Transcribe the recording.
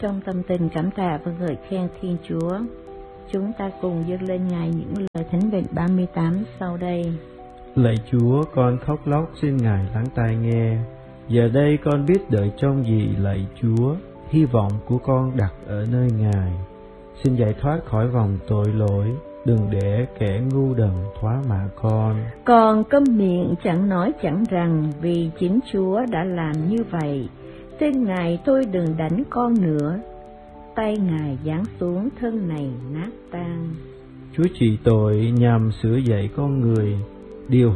trong tâm tình cảm tạ và ngợi khen Thiên Chúa, chúng ta cùng dâng lên Ngài những lời thánh vịnh 38 sau đây. Lạy Chúa, con khóc lóc xin Ngài lắng tai nghe. Giờ đây con biết đợi trông gì lạy Chúa, hy vọng của con đặt ở nơi Ngài. Xin giải thoát khỏi vòng tội lỗi, đừng để kẻ ngu đần thoá mạ con. Còn câm miệng chẳng nói chẳng rằng, vì chính Chúa đã làm như vậy. Xin Ngài thôi đừng đánh con nữa, tay Ngài giáng xuống thân này nát tan. Chúa trị tội nhằm sửa dạy con người, điều